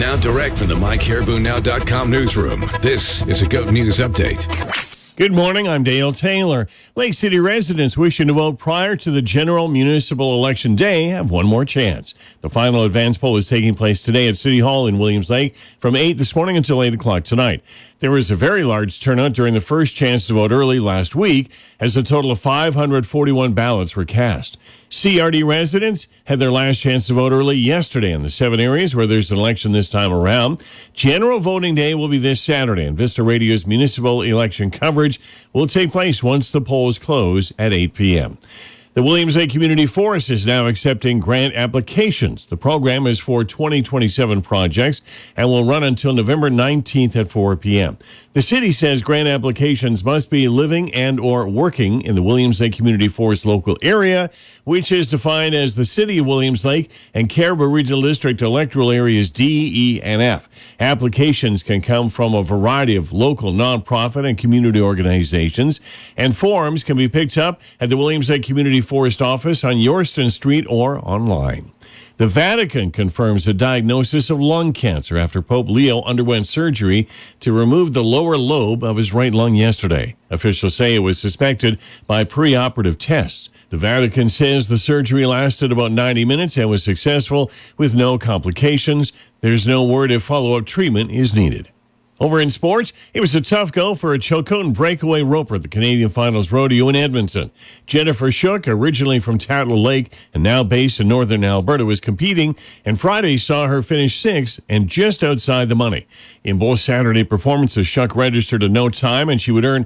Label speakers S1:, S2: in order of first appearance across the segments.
S1: Now direct from the MyCaribouNow.com newsroom, this is a GOAT News Update.
S2: Good morning, I'm Dale Taylor. Lake City residents wishing to vote prior to the general municipal election day have one more chance. The final advance poll is taking place today at City Hall in Williams Lake from 8 this morning until 8 o'clock tonight. There was a very large turnout during the first chance to vote early last week, as a total of 541 ballots were cast. CRD residents had their last chance to vote early yesterday in the 7 areas where there's an election this time around. General voting day will be this Saturday, and Vista Radio's municipal election coverage will take place once the polls close at 8 p.m. The Williams Lake Community Forest is now accepting grant applications. The program is for 2027 projects and will run until November 19th at 4 p.m. The city says grant applications must be living and or working in the Williams Lake Community Forest local area, which is defined as the city of Williams Lake and Caribou Regional District electoral areas D, E, and F. Applications can come from a variety of local nonprofit and community organizations, and forms can be picked up at the Williams Lake Community Forest office on Yorston Street or online. The Vatican confirms a diagnosis of lung cancer after Pope Leo underwent surgery to remove the lower lobe of his right lung yesterday. Officials say it was suspected by preoperative tests. The Vatican says the surgery lasted about 90 minutes and was successful with no complications. There's no word if follow-up treatment is needed. Over in sports, it was a tough go for a Chilcotin breakaway roper at the Canadian Finals Rodeo in Edmonton. Jennifer Shook, originally from Tatler Lake and now based in northern Alberta, was competing, and Friday saw her finish sixth and just outside the money. In both Saturday performances, Shook registered a no time, and she would earn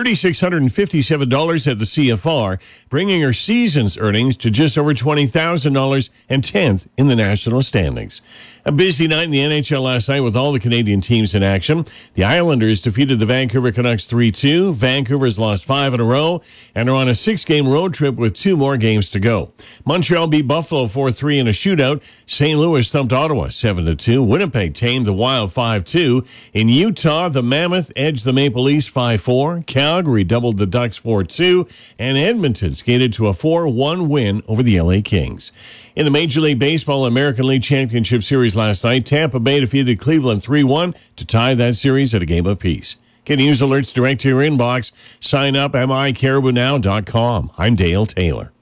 S2: $3,657 at the CFR, bringing her season's earnings to just over $20,000 and 10th in the national standings. A busy night in the NHL last night with all the Canadian teams in action. The Islanders defeated the Vancouver Canucks 3-2. Vancouver's lost 5 in a row and are on a 6-game road trip with 2 more games to go. Montreal beat Buffalo 4-3 in a shootout. St. Louis thumped Ottawa 7-2. Winnipeg tamed the Wild 5-2. In Utah, the Mammoth edged the Maple Leafs 5-4. Calgary doubled the Ducks 4-2. And Edmonton skated to a 4-1 win over the LA Kings. In the Major League Baseball American League Championship Series last night, Tampa Bay defeated Cleveland 3-1 to tie that series at a game apiece. Get news alerts direct to your inbox. Sign up at MyCaribouNow.com. I'm Dale Taylor.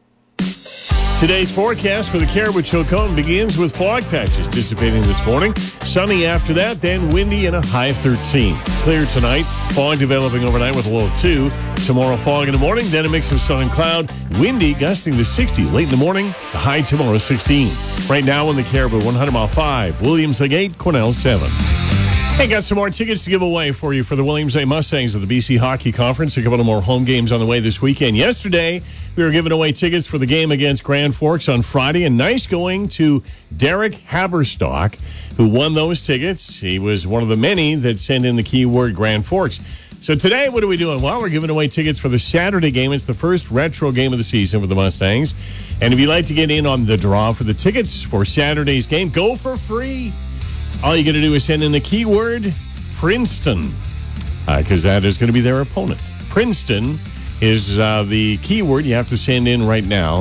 S2: Today's forecast for the Caribou Chilcotin begins with fog patches dissipating this morning. Sunny after that, then windy and a high of 13. Clear tonight, fog developing overnight with a low of 2. Tomorrow, fog in the morning, then a mix of sun and cloud. Windy, gusting to 60 late in the morning. The high tomorrow 16. Right now in the Caribou, 100 Mile 5, Williams Lake 8, Cornell 7. Hey, got some more tickets to give away for you for the Williams Lake Mustangs at the BC Hockey Conference. A couple of more home games on the way this weekend. Yesterday, we were giving away tickets for the game against Grand Forks on Friday, and nice going to Derek Haberstock, who won those tickets. He was one of the many that sent in the keyword Grand Forks. So today, what are we doing? Well, we're giving away tickets for the Saturday game. It's the first retro game of the season for the Mustangs. And if you'd like to get in on the draw for the tickets for Saturday's game, go for free. All you got to do is send in the keyword Princeton, because that is going to be their opponent. Princeton is the keyword you have to send in right now.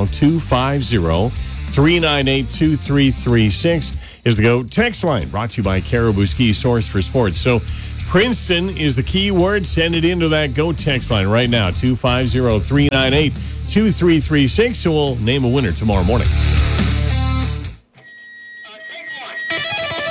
S2: 250-398-2336 is the GOAT text line, brought to you by Caribou Ski Source for Sports. So Princeton is the keyword. Send it into that GOAT text line right now, 250-398-2336, so we'll name a winner tomorrow morning.